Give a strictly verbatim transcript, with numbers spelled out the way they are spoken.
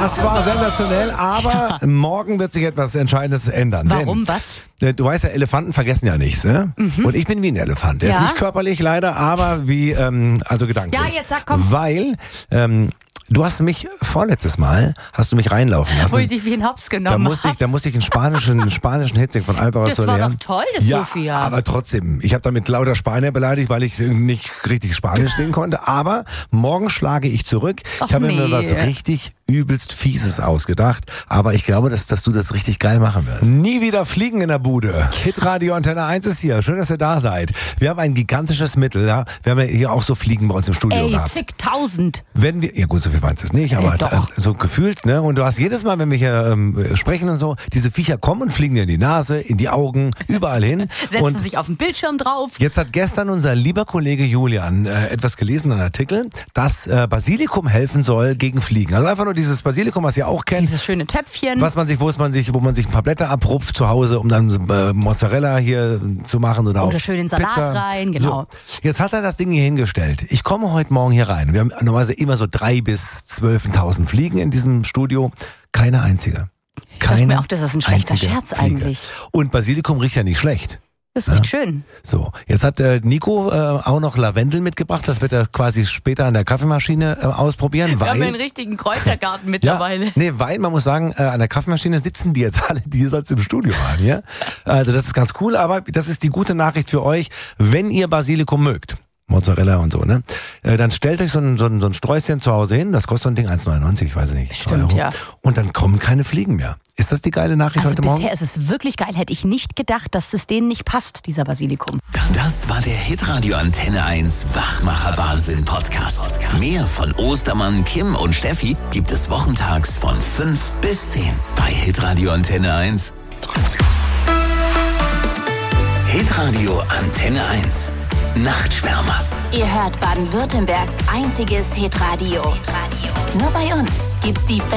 Das war sensationell, aber ja. morgen wird sich etwas Entscheidendes ändern. Warum? Denn, was? Du weißt ja, Elefanten vergessen ja nichts, ne? Mhm. Und ich bin wie ein Elefant. Der ja. ist nicht körperlich leider, aber wie, ähm, also gedanklich. Ja, jetzt sag, komm. Weil, ähm, du hast mich vorletztes Mal, hast du mich reinlaufen lassen. Wo ich dich wie ein Hops genommen da musste ich, Da musste ich einen spanischen, einen spanischen Hit singen von Alvaro Das Soler. war doch toll, das ja, Sophia. aber trotzdem, ich habe damit lauter Spanier beleidigt, weil ich nicht richtig Spanisch singen konnte. Aber morgen schlage ich zurück. Och, ich habe nee. mir was richtig übelst Fieses ausgedacht. Aber ich glaube, dass, dass du das richtig geil machen wirst. Nie wieder fliegen in der Bude. Hitradio Antenne eins ist hier. Schön, dass ihr da seid. Wir haben ein gigantisches Mittel. Ja? Wir haben ja hier auch so Fliegen bei uns im Studio Ey, gehabt. zigtausend. Wenn wir, ja gut, so viel meinst du es nicht, aber Ey, doch. so gefühlt, ne? Und du hast jedes Mal, wenn wir hier ähm, sprechen und so, diese Viecher kommen und fliegen dir in die Nase, in die Augen, überall hin. Setzen und sich auf den Bildschirm drauf. Jetzt hat gestern unser lieber Kollege Julian äh, etwas gelesen, einen Artikel, dass äh, Basilikum helfen soll gegen Fliegen. Also einfach nur dieses Basilikum, was ihr auch kennt. Dieses schöne Töpfchen. Was man sich, wo es man sich, wo man sich ein paar Blätter abrupft zu Hause, um dann äh, Mozzarella hier zu machen oder, Oder auf schön in Salat Pizza. rein, genau. So, jetzt hat er das Ding hier hingestellt. Ich komme heute Morgen hier rein. Wir haben normalerweise immer so drei bis zwölftausend Fliegen in diesem Studio. Keine einzige. Ich dachte Keine mir auch, das ist ein schlechter einzige Scherz Fliege. eigentlich. Und Basilikum riecht ja nicht schlecht. Das riecht schön. So, jetzt hat äh, Nico äh, auch noch Lavendel mitgebracht. Das wird er quasi später an der Kaffeemaschine äh, ausprobieren. Wir weil, haben einen richtigen Kräutergarten mittlerweile. Ja, nee, weil man muss sagen, äh, an der Kaffeemaschine sitzen die jetzt alle, die sonst im Studio waren. Hier. Also das ist ganz cool, aber das ist die gute Nachricht für euch, wenn ihr Basilikum mögt. Mozzarella und so, ne? Äh, dann stellt euch so ein, so, ein, so ein Sträußchen zu Hause hin, das kostet so ein Ding eins neunundneunzig, ich weiß nicht. Stimmt, Euro. ja. Und dann kommen keine Fliegen mehr. Ist das die geile Nachricht Also heute bisher Morgen? ist es wirklich geil. Hätte ich nicht gedacht, dass es denen nicht passt, dieser Basilikum. Das war der Hitradio Antenne eins Wachmacher Wahnsinn Podcast. Mehr von Ostermann, Kim und Steffi gibt es wochentags von fünf bis zehn bei Hitradio Antenne eins. Hitradio Antenne eins. Nachtschwärmer. Ihr hört Baden-Württembergs einziges Hitradio. Nur bei uns gibt's die